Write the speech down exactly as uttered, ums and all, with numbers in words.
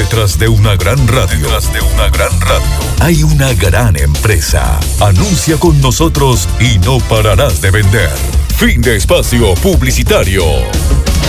Detrás de una gran radio. Detrás de una gran radio. Hay una gran empresa. Anuncia con nosotros y no pararás de vender. Fin de espacio publicitario.